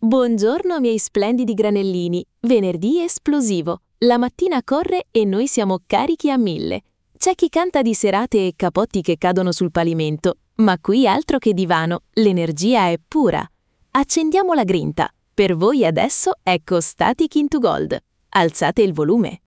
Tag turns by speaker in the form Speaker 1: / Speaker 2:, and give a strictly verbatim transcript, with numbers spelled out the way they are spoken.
Speaker 1: Buongiorno miei splendidi granellini, venerdì esplosivo. La mattina corre e noi siamo carichi a mille. C'è chi canta di serate e capotti che cadono sul pavimento, ma qui altro che divano, l'energia è pura. Accendiamo la grinta. Per voi adesso ecco Static into Gold. Alzate il volume.